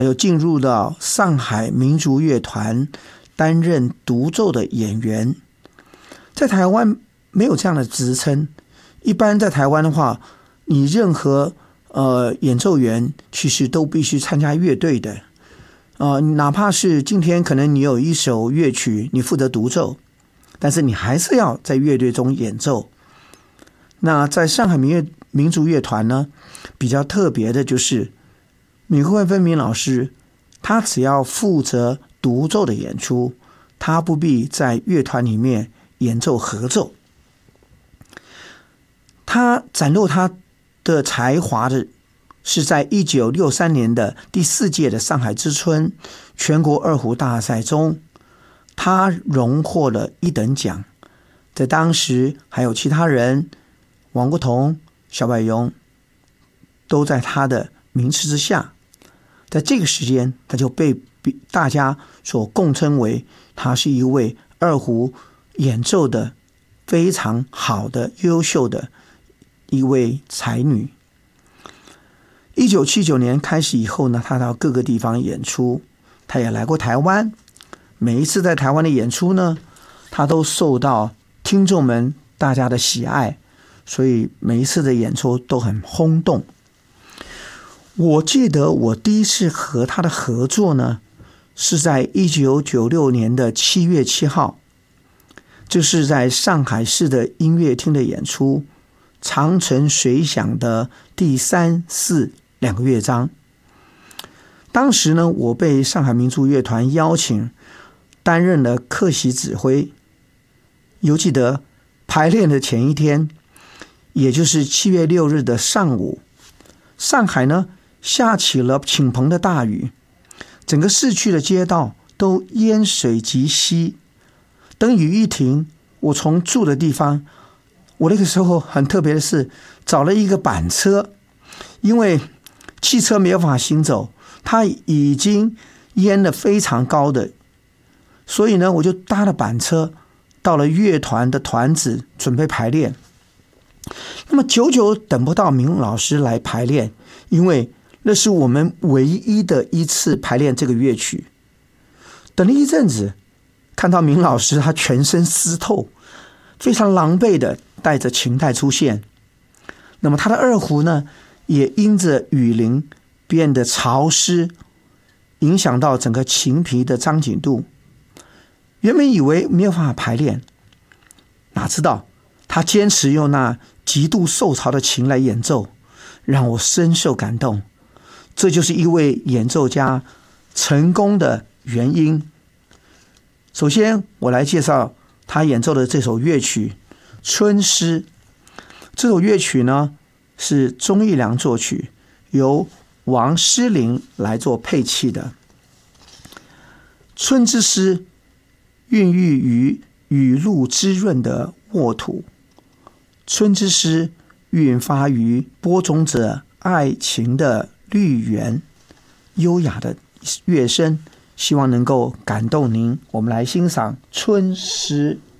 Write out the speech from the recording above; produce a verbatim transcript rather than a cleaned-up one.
有进入到上海民族乐团担任独奏的演员。在台湾没有这样的职称，一般在台湾的话，你任何呃演奏员其实都必须参加乐队的，呃，哪怕是今天可能你有一首乐曲你负责独奏，但是你还是要在乐队中演奏。那在上海民乐民族乐团呢，比较特别的就是米惠芬明老师，他只要负责独奏的演出，他不必在乐团里面演奏合奏。他展露他的才华的是在一九六三年的第四届的上海之春全国二胡大赛中，他荣获了一等奖。在当时还有其他人，王国彤、小柏荣都在他的名次之下。在这个时间，他就被大家所共称为他是一位二胡演奏的非常好的优秀的一位才女。一九七九年开始以后呢，他到各个地方演出，他也来过台湾。每一次在台湾的演出呢，他都受到听众们大家的喜爱，所以每一次的演出都很轰动。我记得我第一次和他的合作呢，是在一九九六年的七月七号，就是在上海市的音乐厅的演出，长城随想的第三四两个乐章。当时呢，我被上海民族乐团邀请担任了客席指挥。犹记得排练的前一天，也就是七月六日的上午，上海呢下起了倾盆的大雨，整个市区的街道都淹水及膝。等雨一停，我从住的地方，我那个时候很特别的是找了一个板车，因为汽车没有办法行走，它已经淹了非常高的，所以呢我就搭了板车到了乐团的团子准备排练。那么久久等不到明老师来排练，因为那是我们唯一的一次排练这个乐曲。等了一阵子，看到明老师他全身湿透，非常狼狈的带着琴带出现。那么他的二胡呢，也因着雨淋变得潮湿，影响到整个琴皮的张紧度。原本以为没有办法排练，哪知道他坚持用那极度受潮的琴来演奏，让我深受感动。这就是一位演奏家成功的原因。首先我来介绍他演奏的这首乐曲《春诗》。这首乐曲呢是钟义良作曲，由王诗龄来做配器的。春之诗孕育于雨露滋润的沃土，春之诗蕴发于播种者爱情的绿园。优雅的乐声，希望能够感动您。我们来欣赏春诗。